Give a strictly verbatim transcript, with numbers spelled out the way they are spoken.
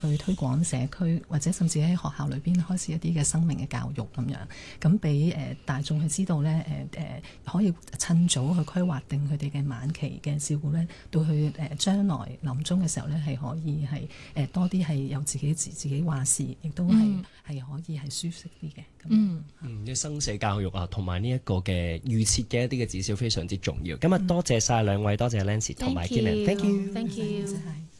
去推廣社區，或者甚至喺學校裏邊開始一啲嘅生命嘅教育咁樣，咁俾誒大眾去知道咧，誒、呃、誒可以趁早去規劃定佢哋嘅晚期嘅照顧咧，到佢誒將來臨終嘅時候咧，係可以係誒、呃、多啲係有自己自自己話事，亦都係係、嗯、可以係舒適啲嘅。 嗯嗯，嘅生死教育啊，同埋呢一個嘅預設嘅一啲嘅指標非常之重要。今日多謝晒兩位，多謝 Lancy 同埋 Gillian，thank you，thank you。